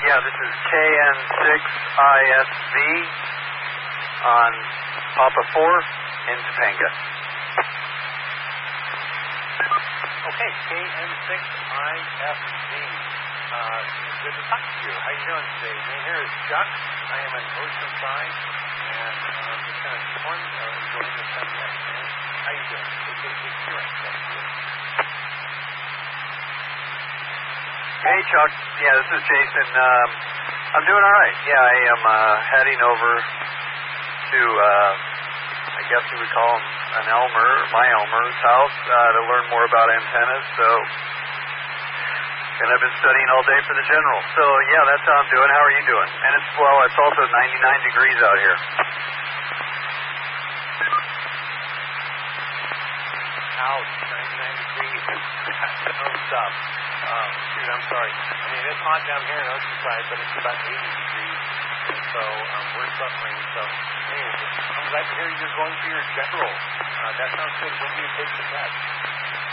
Yeah, this is KN6ISV on Papa 4 in Topanga. Okay, KN6ISV. Good to talk to you. How you doing today? My name here is Chuck. I am in Oceanside, and just kind of enjoying the sunny afternoon. How you doing? Hey, Chuck. Yeah, this is Jason. I'm doing all right. Yeah, I am heading over to, I guess you would call him an Elmer, my Elmer's house, to learn more about antennas. So, and I've been studying all day for the general. So, yeah, that's how I'm doing. How are you doing? And it's also 99 degrees out here. Ouch, 99 degrees. That's no stuff. Shoot, I'm sorry. I mean, it's hot down here in Oceanside, but it's about 80 degrees. And so we're suffering. So, hey, I'm glad to hear you're going for your general. That sounds good. When do you take the test?